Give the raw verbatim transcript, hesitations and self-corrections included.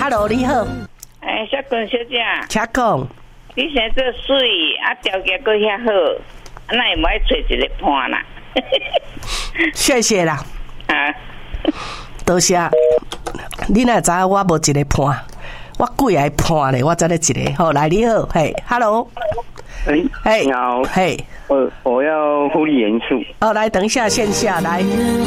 ，Hello， 你好。 哎，小君小姐， 请讲。 你现在做水啊，条件搁遐好，那也莫找一个伴啦。 谢谢啦。 啊， 多谢。你哪知我无一个伴？我贵来伴咧，我才咧一个。好，来你好，嘿 ，Hello。 哎， 嘿， 你好， 嘿， 我我要护理元素。 哦，来，等一下线下来。